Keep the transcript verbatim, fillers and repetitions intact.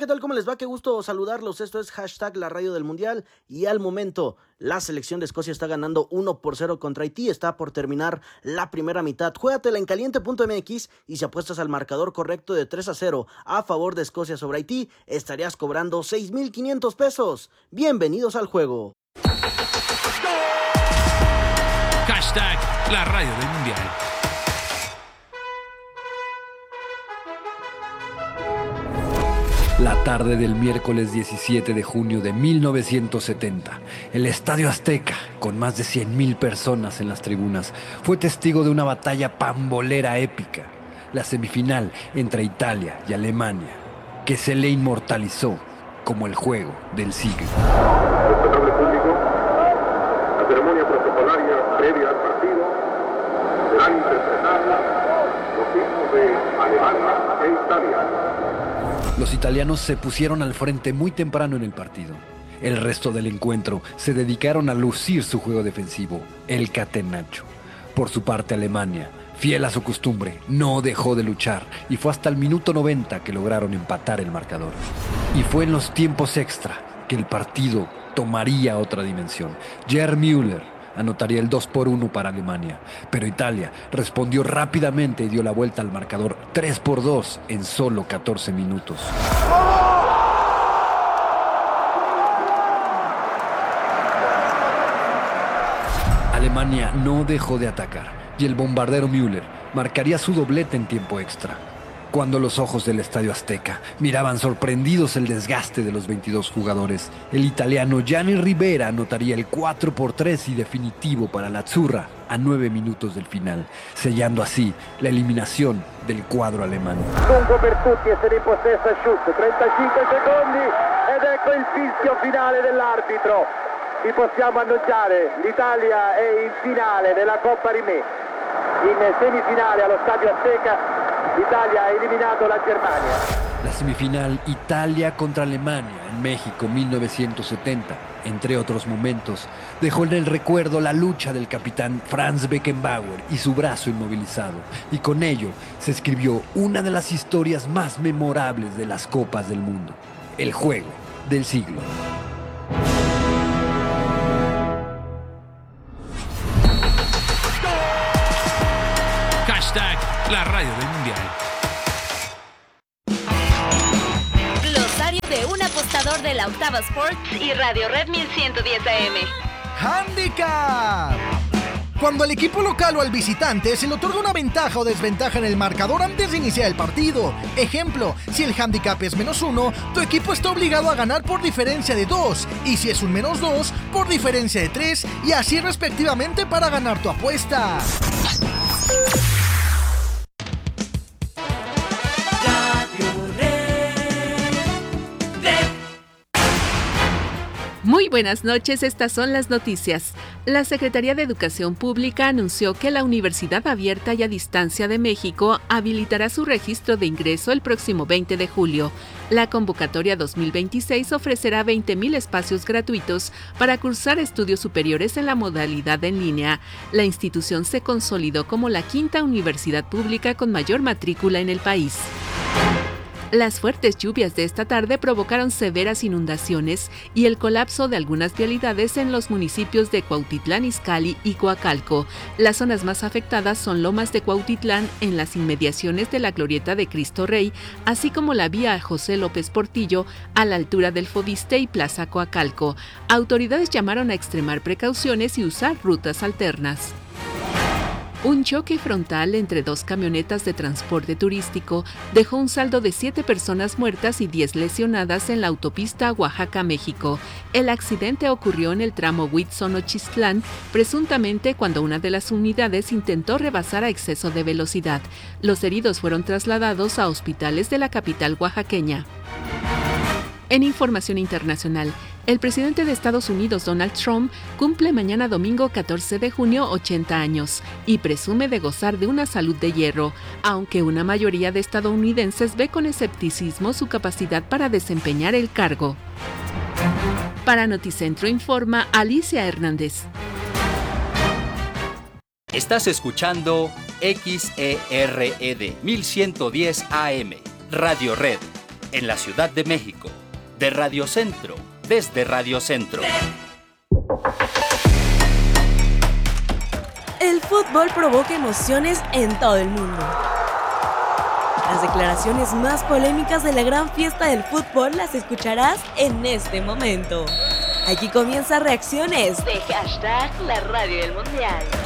¿qué tal? ¿Cómo les va? Qué gusto saludarlos. Esto es hashtag la radio del mundial y al momento la selección de Escocia está ganando uno por cero contra Haití. Está por terminar la primera mitad. Juégatela en caliente punto m x y si apuestas al marcador correcto de tres a cero a favor de Escocia sobre Haití, estarías cobrando seis mil quinientos pesos. Bienvenidos al juego. Hashtag la radio del mundial. La tarde del miércoles diecisiete de junio de mil novecientos setenta, el Estadio Azteca, con más de cien mil personas en las tribunas, fue testigo de una batalla pambolera épica, la semifinal entre Italia y Alemania, que se le inmortalizó como el juego del siglo. Respetable público, la ceremonia protocolaria previa al partido serán interpretadas los himnos de Alemania e Italia. Los italianos se pusieron al frente muy temprano en el partido. El resto del encuentro se dedicaron a lucir su juego defensivo, el catenaccio. Por su parte, Alemania, fiel a su costumbre, no dejó de luchar y fue hasta el minuto noventa que lograron empatar el marcador. Y fue en los tiempos extra que el partido tomaría otra dimensión. Gerd Müller anotaría el dos por uno para Alemania, pero Italia respondió rápidamente y dio la vuelta al marcador tres por dos en solo catorce minutos. Alemania no dejó de atacar y el bombardero Müller marcaría su doblete en tiempo extra. Cuando los ojos del Estadio Azteca miraban sorprendidos el desgaste de los veintidós jugadores, el italiano Gianni Rivera anotaría el cuatro por tres y definitivo para la Azzurra a nueve minutos del final, sellando así la eliminación del cuadro alemán. Lungo per tutti e se ne impossessa Schutt, trentacinque secondi ed ecco il fischio finale dell'arbitro. Vi possiamo annunciare, l'Italia è in finale nella Coppa Rimè, in semifinale allo Stadio Azteca. Italia ha eliminado la Germania. La semifinal Italia contra Alemania en México mil novecientos setenta, entre otros momentos, dejó en el recuerdo la lucha del capitán Franz Beckenbauer y su brazo inmovilizado, y con ello se escribió una de las historias más memorables de las Copas del Mundo, el juego del siglo. Hashtag la radio del mundial. Glosario de un apostador de la Octava Sports y Radio Red mil ciento diez A M. ¡Handicap! Cuando al equipo local o al visitante se le otorga una ventaja o desventaja en el marcador antes de iniciar el partido. Ejemplo, si el handicap es menos uno, tu equipo está obligado a ganar por diferencia de dos, y si es un menos dos, por diferencia de tres, y así respectivamente para ganar tu apuesta. Muy buenas noches, estas son las noticias. La Secretaría de Educación Pública anunció que la Universidad Abierta y a Distancia de México habilitará su registro de ingreso el próximo veinte de julio. La convocatoria dos mil veintiséis ofrecerá veinte mil espacios gratuitos para cursar estudios superiores en la modalidad en línea. La institución se consolidó como la quinta universidad pública con mayor matrícula en el país. Las fuertes lluvias de esta tarde provocaron severas inundaciones y el colapso de algunas vialidades en los municipios de Cuautitlán Izcalli y Coacalco. Las zonas más afectadas son Lomas de Cuautitlán, en las inmediaciones de la Glorieta de Cristo Rey, así como la vía José López Portillo, a la altura del Fobiste y Plaza Coacalco. Autoridades llamaron a extremar precauciones y usar rutas alternas. Un choque frontal entre dos camionetas de transporte turístico dejó un saldo de siete personas muertas y diez lesionadas en la autopista Oaxaca-México. El accidente ocurrió en el tramo Huitzon-Ochistlán, presuntamente cuando una de las unidades intentó rebasar a exceso de velocidad. Los heridos fueron trasladados a hospitales de la capital oaxaqueña. En información internacional, el presidente de Estados Unidos, Donald Trump, cumple mañana domingo catorce de junio ochenta años y presume de gozar de una salud de hierro, aunque una mayoría de estadounidenses ve con escepticismo su capacidad para desempeñar el cargo. Para Noticentro informa Alicia Hernández. Estás escuchando X E R E D mil ciento diez A M, Radio Red. en la Ciudad de México. De Radio Centro, desde Radio Centro. El fútbol provoca emociones en todo el mundo. Las declaraciones más polémicas de la gran fiesta del fútbol las escucharás en este momento. Aquí comienza Reacciones de hashtag La Radio del Mundial.